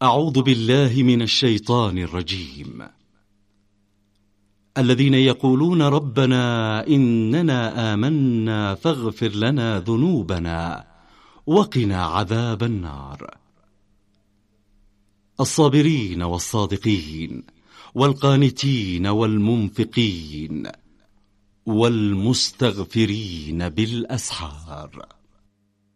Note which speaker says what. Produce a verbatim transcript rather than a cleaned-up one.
Speaker 1: أعوذ بالله من الشيطان الرجيم. الذين يقولون ربنا إننا آمنا فاغفر لنا ذنوبنا وقنا عذاب النار. الصابرين والصادقين والقانتين والمنفقين والمستغفرين بالأسحار.